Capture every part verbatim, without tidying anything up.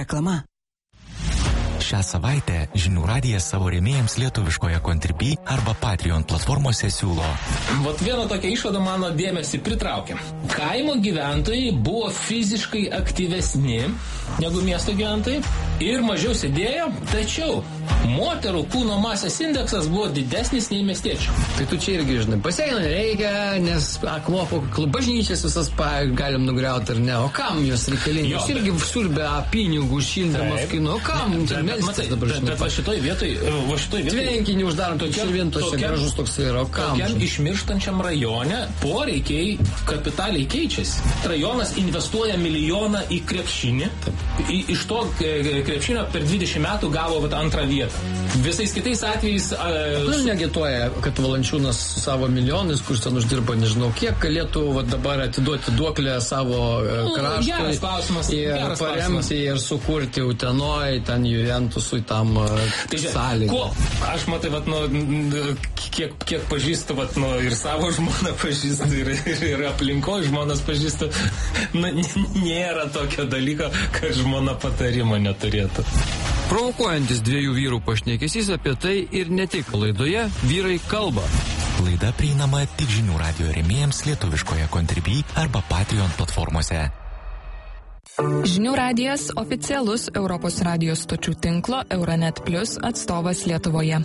reklama. Šią savaitę Žinių radijas savo rėmėjams lietuviškoje Contribui arba Patreon platformose siūlo. Vat viena tokia išvada mano dėmesį pritraukė. Kaimo gyventojai buvo fiziškai aktyvesni negu miesto gyventojai ir mažiau sėdėjo, tačiau moterų kūno masės indeksas buvo didesnis nei miestiečių. Tai tu čia irgi, žinai, baseiną reikia, nes akmuo po bažnyčias visas pa, galim nugriauti ar ne. O kam jos reikalingi? Jūs irgi siurbė pinigų šildamas kino. O kam? Bet, bet, matai, bet, bet va šitoj vietoj, va šitoj vietoj... Tvenkinį uždarant, tokia šilvintose gražus toks yra. O kam? Tokiam išmirštančiam rajone poreikiai kapitaliai keičiasi. Rajonas investuoja milijoną į krepšinį. Į, iš to krepšinio per dvidešimt metų gavo vat, antrą vietą. Visais kitais atvejais... Uh, nu, negituoja, kad Valančiūnas su savo milijonais, kuris ten uždirba, nežinau, kiek galėtų vat, dabar atiduoti duoklę savo uh, kraštui. Geras klausimas. Ir geras paremti klausimas. ir sukurti Utenoj, ten Juventusui tam uh, tai, sąlygą. Ko? Aš matai, vat, nu, kiek, kiek pažįstu, vat, nu, ir savo žmoną pažįstu, ir, ir, ir aplinko žmonas pažįstu. Nu, nėra tokio dalyko, kad žmona patarimo neturėtų. Provokuojantis dviejų vyrų pašnekesys apie tai ir ne tik laidoje Vyrai kalba. Laida prieinama tik Žinių radijo rėmėjams lietuviškoje Contribui arba Patreon platformose. Žinių radijas oficialus Europos radijos stočių tinklo Euronet Plus atstovas Lietuvoje.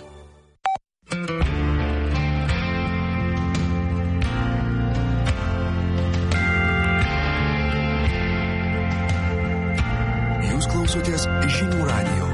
Jūs klausotės Žinių radijo.